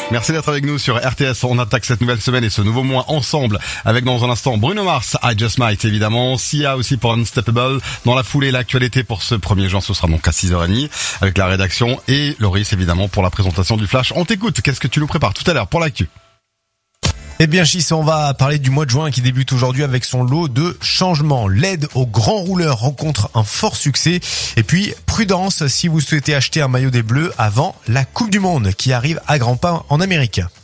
Merci d'être avec nous sur RTS. On attaque cette nouvelle semaine et ce nouveau mois ensemble avec dans un instant Bruno Mars, I Just Might évidemment, Sia aussi pour Unstoppable. Dans la foulée, l'actualité pour ce 1er juin, ce sera donc à 6h30 avec la rédaction et Loris évidemment pour la présentation du Flash. On t'écoute, qu'est-ce que tu nous prépares tout à l'heure pour l'actu? Eh bien Chis, on va parler du mois de juin qui débute aujourd'hui avec son lot de changements. L'aide aux grands rouleurs rencontre un fort succès. Et puis prudence si vous souhaitez acheter un maillot des Bleus avant la Coupe du Monde qui arrive à grands pas en Amérique.